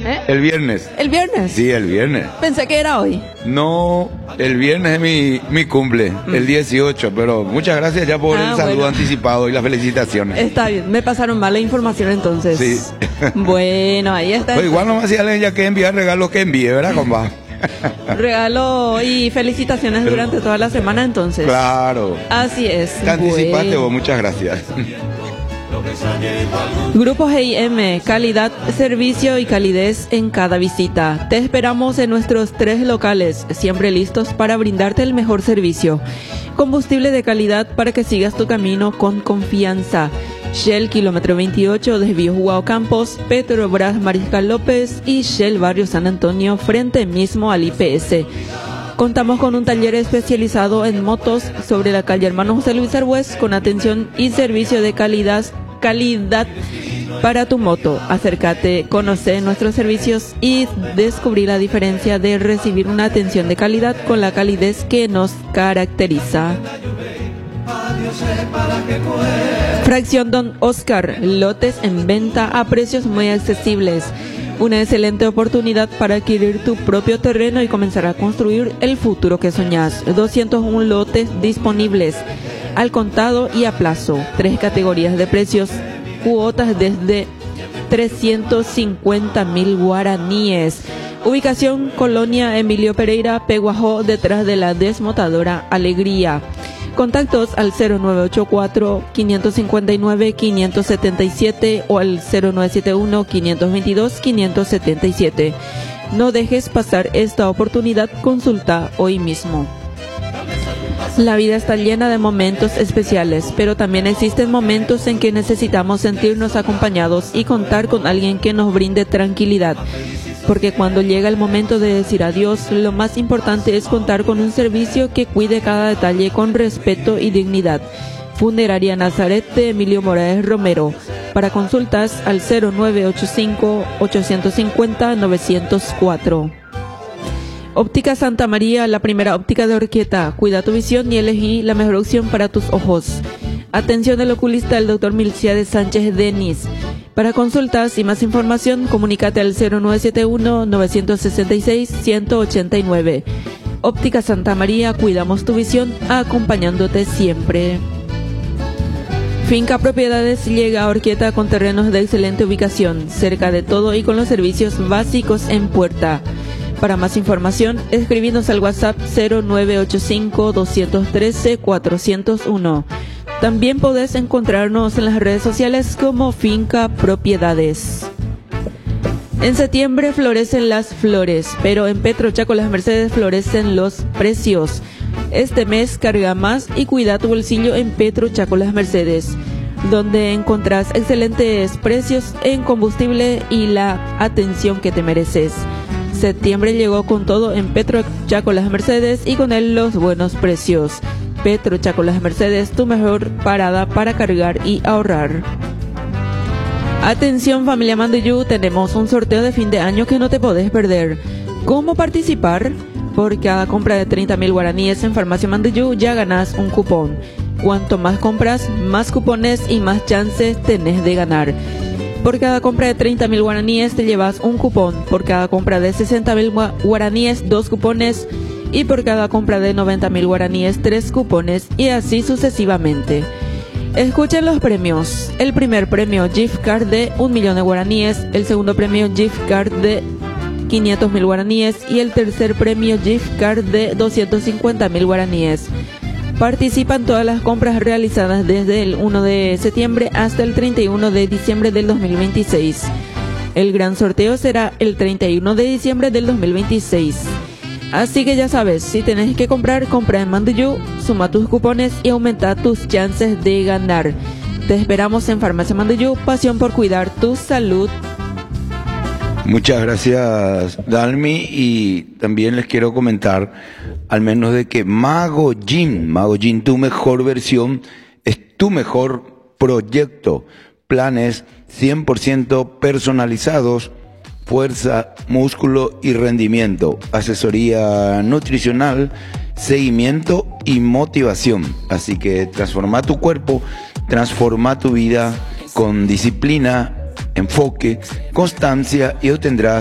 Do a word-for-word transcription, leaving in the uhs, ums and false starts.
¿Eh? El viernes. ¿El viernes? Sí, el viernes. Pensé que era hoy. No, el viernes es mi, mi cumple, mm. el dieciocho, pero muchas gracias ya por ah, el saludo bueno. anticipado y las felicitaciones. Está bien, me pasaron mal la información entonces. Sí. Bueno, ahí está. Pues igual nomás si alguien ya que enviar regalos que envíe, ¿verdad, compa? Regalo y felicitaciones Pero, durante toda la semana entonces. Claro. Así es. Te anticipaste bueno. vos, muchas gracias. Grupo G I M, calidad, servicio y calidez en cada visita. Te esperamos en nuestros tres locales, siempre listos para brindarte el mejor servicio. Combustible de calidad para que sigas tu camino con confianza. Shell Kilómetro veintiocho, Desvío Joao Campos, Petrobras Mariscal López y Shell Barrio San Antonio, frente mismo al I P S. Contamos con un taller especializado en motos sobre la calle Hermano José Luis Arbues, con atención y servicio de calidad, calidad para tu moto. Acércate, conoce nuestros servicios y descubrí la diferencia de recibir una atención de calidad con la calidez que nos caracteriza. Fracción Don Oscar, lotes en venta a precios muy accesibles. Una excelente oportunidad para adquirir tu propio terreno y comenzar a construir el futuro que soñás. doscientos uno lotes disponibles al contado y a plazo. Tres categorías de precios, cuotas desde trescientos cincuenta mil guaraníes. Ubicación: Colonia Emilio Pereira, Peguajó, detrás de la desmotadora Alegría. Contactos al cero nueve ocho cuatro, cinco cinco nueve, cinco siete siete o al cero nueve siete uno, cinco dos dos, cinco siete siete. No dejes pasar esta oportunidad, consulta hoy mismo. La vida está llena de momentos especiales, pero también existen momentos en que necesitamos sentirnos acompañados y contar con alguien que nos brinde tranquilidad. Porque cuando llega el momento de decir adiós, lo más importante es contar con un servicio que cuide cada detalle con respeto y dignidad. Funeraria Nazaret de Emilio Morales Romero. Para consultas al cero nueve ocho cinco, ocho cinco cero, nueve cero cuatro. Óptica Santa María, la primera óptica de Orquieta. Cuida tu visión y elegí la mejor opción para tus ojos. Atención del oculista, el doctor Milciades Sánchez Denis. Para consultas y más información, comunícate al cero nueve siete uno, nueve seis seis, uno ocho nueve. Óptica Santa María, cuidamos tu visión, acompañándote siempre. Finca Propiedades llega a Orquieta con terrenos de excelente ubicación, cerca de todo y con los servicios básicos en puerta. Para más información, escribinos al WhatsApp cero nueve ocho cinco, dos uno tres, cuatro cero uno. También podés encontrarnos en las redes sociales como Finca Propiedades. En septiembre florecen las flores, pero en Petro Chaco Las Mercedes florecen los precios. Este mes carga más y cuida tu bolsillo en Petro Chaco Las Mercedes, donde encontrás excelentes precios en combustible y la atención que te mereces. Septiembre llegó con todo en Petro Chaco Las Mercedes y con él los buenos precios. Petro Chaco Las Mercedes, tu mejor parada para cargar y ahorrar. Atención familia Mandiyú, tenemos un sorteo de fin de año que no te podés perder. ¿Cómo participar? Por cada compra de treinta mil guaraníes en Farmacia Mandiyú ya ganás un cupón. Cuanto más compras, más cupones y más chances tenés de ganar. Por cada compra de treinta mil guaraníes te llevas un cupón. Por cada compra de sesenta mil guaraníes, dos cupones. Y por cada compra de noventa mil guaraníes, tres cupones, y así sucesivamente. Escuchen los premios. El primer premio, gift card de un millón de guaraníes. El segundo premio, gift card de quinientos mil guaraníes. Y el tercer premio, gift card de doscientos cincuenta mil guaraníes. Participan todas las compras realizadas desde el uno de septiembre hasta el treinta y uno de diciembre del dos mil veintiséis. El gran sorteo será el treinta y uno de diciembre del dos mil veintiséis. Así que ya sabes, si tenés que comprar, compra en Mandiyú, suma tus cupones y aumenta tus chances de ganar. Te esperamos en Farmacia Mandiyú, pasión por cuidar tu salud. Muchas gracias, Dalmi, y también les quiero comentar, al menos de que Mago Gym, Mago Gym, tu mejor versión, es tu mejor proyecto. Planes cien por ciento personalizados, fuerza, músculo y rendimiento, asesoría nutricional, seguimiento y motivación. Así que transforma tu cuerpo, transforma tu vida con disciplina, enfoque, constancia y obtendrás